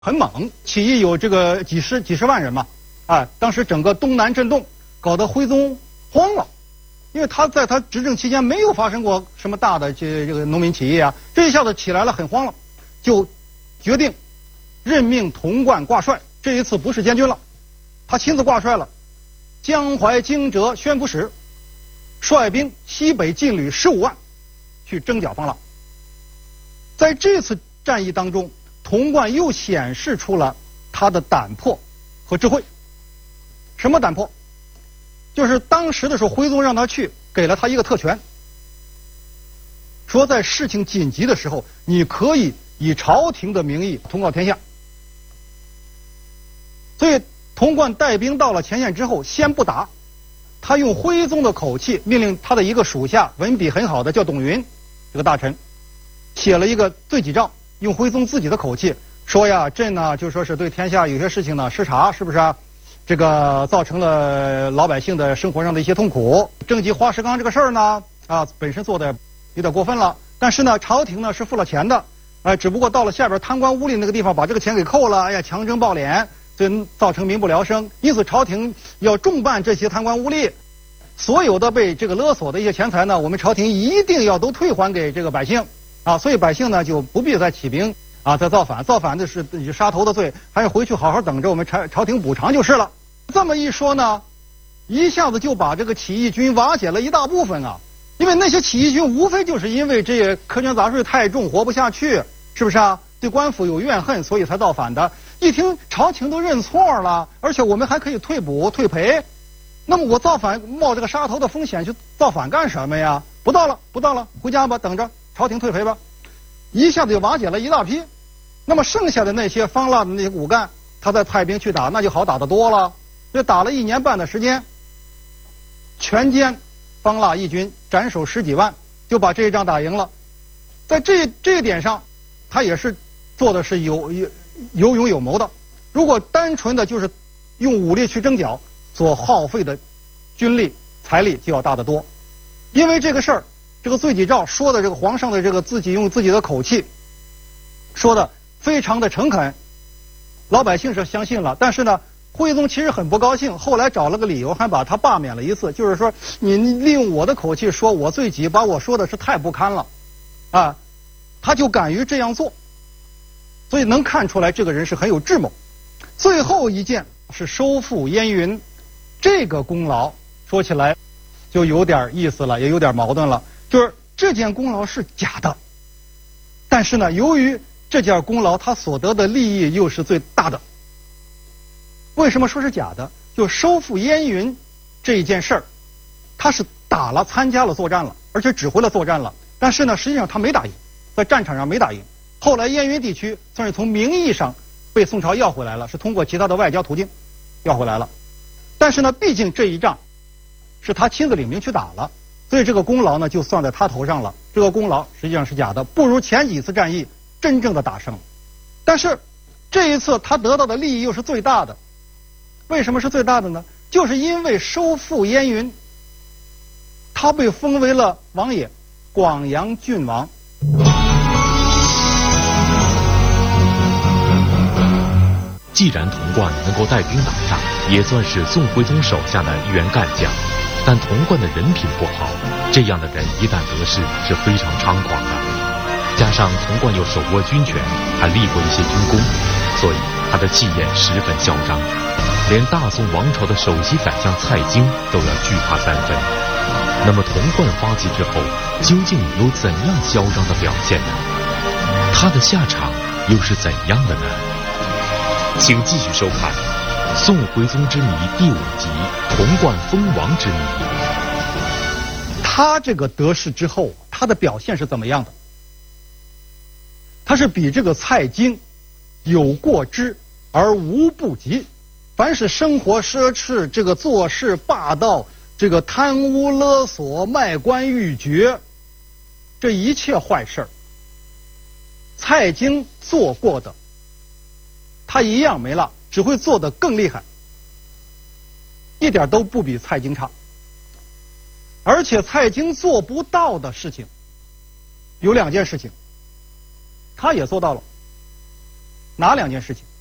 很猛，起义有这个几十万人嘛，当时整个东南震动，搞得徽宗慌了，因为他在他执政期间没有发生过什么大的这个农民起义啊，这一下子起来了，很慌了，就决定任命童贯挂帅，这一次不是监军了，他亲自挂帅了，江淮荆浙宣抚使，率兵西北劲旅15万去征剿方腊。在这次战役当中，童贯又显示出了他的胆魄和智慧。什么胆魄？就是当时的时候，徽宗让他去，给了他一个特权，说在事情紧急的时候，你可以以朝廷的名义通告天下。所以童贯带兵到了前线之后，先不打，他用徽宗的口气命令他的一个属下，文笔很好的叫董云这个大臣，写了一个罪己诏，用徽宗自己的口气说呀，朕呢就说是对天下有些事情呢失察，是不是啊？这个造成了老百姓的生活上的一些痛苦。征集花石纲这个事儿呢，本身做的有点过分了，但是呢，朝廷呢是付了钱的，只不过到了下边贪官污吏那个地方，把这个钱给扣了，强征暴敛，所以造成民不聊生。因此，朝廷要重办这些贪官污吏，所有的被这个勒索的一些钱财呢，我们朝廷一定要都退还给这个百姓。所以百姓呢就不必再起兵再造反，造反的是杀头的罪，还是回去好好等着我们朝廷补偿就是了。这么一说呢，一下子就把这个起义军瓦解了一大部分啊！因为那些起义军无非就是因为这苛捐杂税太重，活不下去，是不是啊？对官府有怨恨，所以才造反的。一听朝廷都认错了，而且我们还可以退补退赔，那么我造反冒这个杀头的风险去造反干什么呀？不到了，回家吧，等着朝廷退赔吧。一下子就瓦解了一大批。那么剩下的那些方腊的那些骨干，他再派兵去打，那就好打得多了。这打了1年半的时间，全歼方腊义军，斩首10几万，就把这一仗打赢了。在这一点上，他也是做的是有勇有谋的。如果单纯的就是用武力去征剿，所耗费的军力财力就要大得多。因为这个事儿，这个罪己诏说的这个皇上的这个用自己的口气说的非常的诚恳，老百姓是相信了。但是呢，徽宗其实很不高兴，后来找了个理由，还把他罢免了一次，就是说你利用我的口气说我罪己，把我说的是太不堪了他就敢于这样做。所以能看出来这个人是很有智谋。最后一件是收复燕云，这个功劳说起来就有点意思了，也有点矛盾了。就是这件功劳是假的，但是呢，由于这件功劳他所得的利益又是最大的。为什么说是假的？就收复燕云这一件事儿，他是参加了作战了，而且指挥了作战了，但是呢，实际上他没打赢，在战场上没打赢。后来燕云地区算是从名义上被宋朝要回来了，是通过其他的外交途径要回来了。但是呢，毕竟这一仗是他亲自领兵去打了，所以这个功劳呢就算在他头上了。这个功劳实际上是假的，不如前几次战役真正的打胜。但是这一次他得到的利益又是最大的。为什么是最大的呢？就是因为收复燕云，他被封为了王爷，广阳郡王。 既然童贯能够带兵打仗，也算是宋徽宗手下的一员干将，但童贯的人品不好，这样的人一旦得势是非常猖狂的。加上童贯又手握军权，还立过一些军功，所以他的气焰十分嚣张，连大宋王朝的首席宰相蔡京都要惧他3分。那么童贯发迹之后，究竟有怎样嚣张的表现呢？他的下场又是怎样的呢？请继续收看《宋徽宗之谜》第5集《童贯封王之谜》。 他这个得势之后，他的表现是怎么样的？他是比这个蔡京有过之而无不及。凡是生活奢侈，这个做事霸道，这个贪污勒索、卖官鬻爵，这一切坏事，蔡京做过的，他一样没落，只会做得更厉害，一点都不比蔡京差。而且蔡京做不到的事情有2件事情，他也做到了。 哪2件事情？